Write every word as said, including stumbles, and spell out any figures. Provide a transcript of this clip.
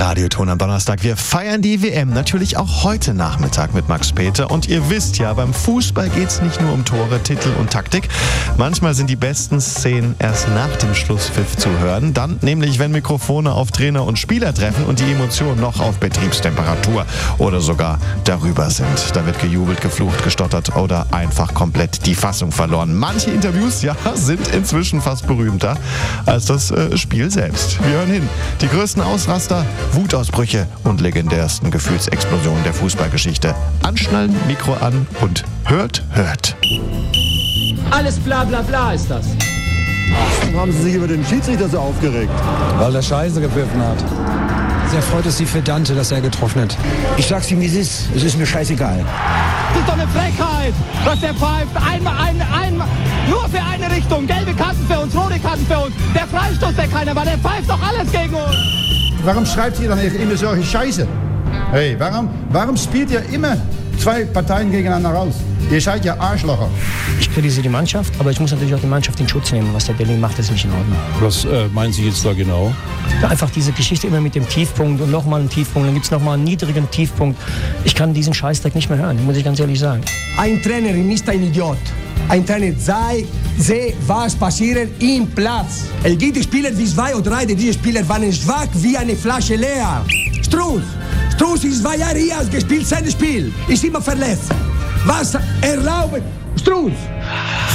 Radioton am Donnerstag. Wir feiern die W M natürlich auch heute Nachmittag mit Max Peter. Und ihr wisst ja, beim Fußball geht es nicht nur um Tore, Titel und Taktik. Manchmal sind die besten Szenen erst nach dem Schlusspfiff zu hören. Dann nämlich, wenn Mikrofone auf Trainer und Spieler treffen und die Emotionen noch auf Betriebstemperatur oder sogar darüber sind. Da wird gejubelt, geflucht, gestottert oder einfach komplett die Fassung verloren. Manche Interviews, ja, sind inzwischen fast berühmter als das äh, Spiel selbst. Wir hören hin. Die größten Ausraster, Wutausbrüche und legendärsten Gefühlsexplosionen der Fußballgeschichte. Anschnallen, Mikro an und hört, hört. Alles bla bla bla ist das. Warum haben Sie sich über den Schiedsrichter so aufgeregt? Weil der Scheiße gepfiffen hat. Sehr freut es Sie für Dante, dass er getroffen hat. Ich sag's ihm, wie es ist. Es ist mir scheißegal. Das ist doch eine Frechheit, was der pfeift. Einmal, ein, einmal, nur für eine Richtung. Gelbe Karten für uns, rote Karten für uns. Der Freistoß, der keiner war, der pfeift doch alles gegen uns. Warum schreibt ihr dann immer solche Scheiße? Hey, warum, warum spielt ihr immer zwei Parteien gegeneinander raus? Ihr seid ja Arschlocher. Ich kritisiere die Mannschaft, aber ich muss natürlich auch die Mannschaft in Schutz nehmen. Was der Delling macht, ist nicht in Ordnung. Was äh, meinen Sie jetzt da genau? Ja, einfach diese Geschichte immer mit dem Tiefpunkt und nochmal einen Tiefpunkt, dann gibt es nochmal einen niedrigen Tiefpunkt. Ich kann diesen Scheißdreck nicht mehr hören, muss ich ganz ehrlich sagen. Ein Trainer ist ein Idiot. Ein Trainer sei, sehe, was passiert im Platz. Es gibt Spieler wie zwei oder drei, diese Spieler waren schwach wie eine Flasche leer. Struß, Struß ist zwei Jahre hier gespielt, sein Spiel, ist immer verletzt. Was erlaubt Struß?